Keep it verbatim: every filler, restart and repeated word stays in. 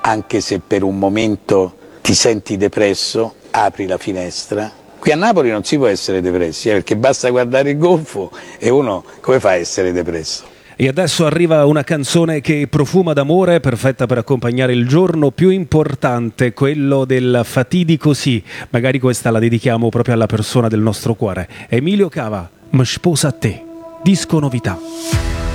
anche se per un momento ti senti depresso, apri la finestra. Qui a Napoli non si può essere depressi, eh, perché basta guardare il golfo e uno come fa a essere depresso? E adesso arriva una canzone che profuma d'amore, perfetta per accompagnare il giorno più importante, quello del fatidico sì. Magari questa la dedichiamo proprio alla persona del nostro cuore. Emilio Cava, Mi sposa a te, disco novità.